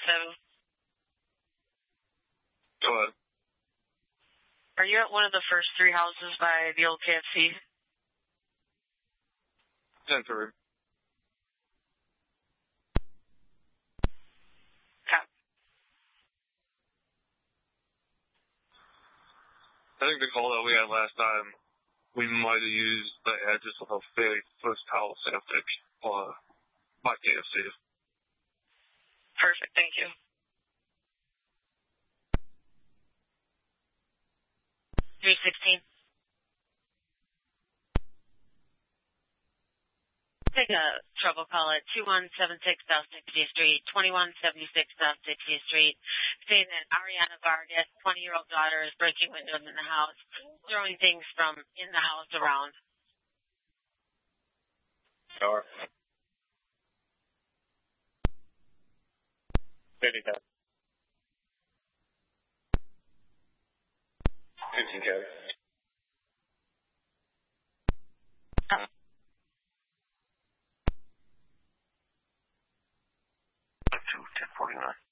Go ahead. Are you at one of the first 3 houses by the old KFC? 10-3. I think the call that we had last time, we might have used the address of a fake first house epic by KFC. Perfect, thank you. 316. Take a trouble call at 2176 South 60th Street, 2176 South 60th Street, saying that Ariana Vargas, 20-year-old daughter, is breaking windows in the house, throwing things from in the house around. Sure. 50K. 15K. 1049.